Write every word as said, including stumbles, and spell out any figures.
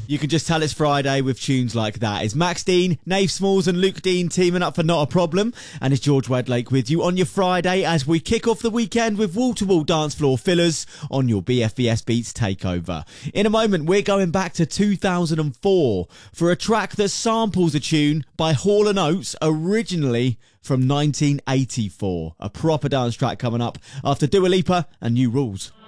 You can just tell it's Friday with tunes like that. It's Max Dean, Nave Smalls and Luke Dean teaming up for Not a Problem. And it's George Wedlake with you on your Friday as we kick off the weekend with wall-to-wall dance floor fillers on your B F B S Beats Takeover. In a moment, we're going back to two thousand four for a track that samples a tune by Hall and Oates, originally from nineteen eighty-four. A proper dance track coming up after Dua Lipa and New Rules.